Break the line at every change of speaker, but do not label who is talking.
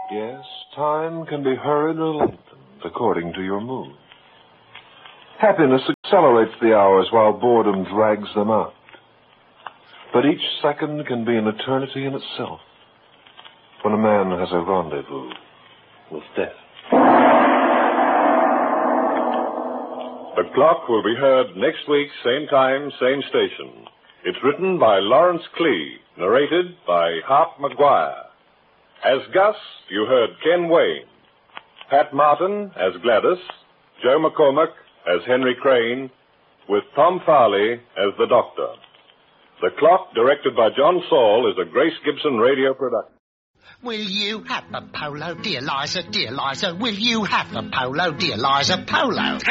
Yes, time can be hurried or lengthened according to your mood. Happiness accelerates the hours while boredom drags them out. But each second can be an eternity in itself when a man has a rendezvous with death.
The Clock will be heard next week, same time, same station. It's written by Lawrence Klee, narrated by Hart McGuire. As Gus, you heard Ken Wayne, Pat Martin as Gladys, Joe McCormick as Henry Crane, with Tom Farley as the Doctor. The Clock, directed by John Saul, is a Grace Gibson radio production.
Will you have a polo, dear Liza, dear Liza? Will you have a polo, dear Liza, polo?